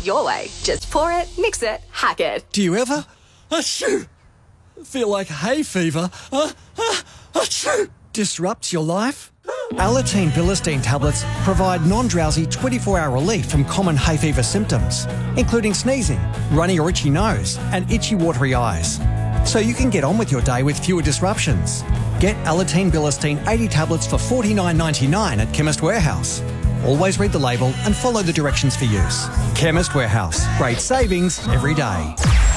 your way. Just pour it, mix it, hack it. Do you ever feel like hay fever disrupts your life? Alateen Bilistine tablets provide non-drowsy 24-hour relief from common hay fever symptoms, including sneezing, runny or itchy nose, and itchy watery eyes. So you can get on with your day with fewer disruptions. Get Alateen Bilistine 80 tablets for $49.99 at Chemist Warehouse. Always read the label and follow the directions for use. Chemist Warehouse. Great savings every day.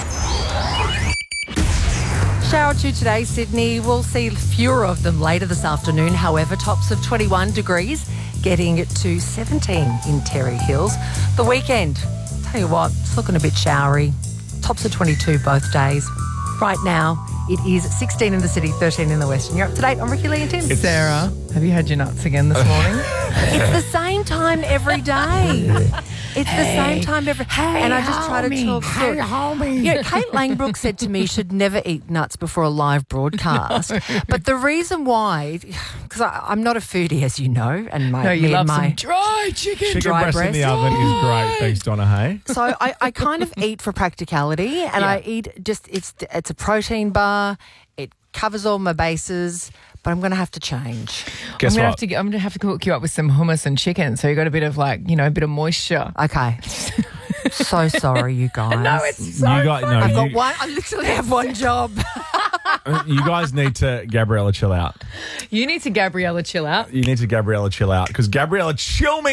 Shower or two today, Sydney. We'll see fewer of them later this afternoon. However, tops of 21 degrees, getting to 17 in Terry Hills. The weekend, tell you what, it's looking a bit showery. Tops of 22 both days. Right now, it is 16 in the city, 13 in the west. And you're up to date on Ricky Lee and Tim. Sarah, have you had your nuts again this morning? It's the same time every day. It's the same time every... and I just try to talk through. homie. You know, Kate Langbrook said to me you should never eat nuts before a live broadcast. But the reason why, because I'm not a foodie, as you know, and you love some dry chicken. Chicken dry breast in the oven is great. Thanks, Donna Hay. So I kind of eat for practicality, and I eat just it's a protein bar. It covers all my bases, but I'm going to have to change. Guess I'm what? going to have to cook you up with some hummus and chicken, so you got a bit of a bit of moisture. Okay. So sorry, you guys. No, it's so I've got one. I literally have one job. You guys need to Gabriella chill out. You need to Gabriella chill out. You need to Gabriella chill out because Gabriella chill me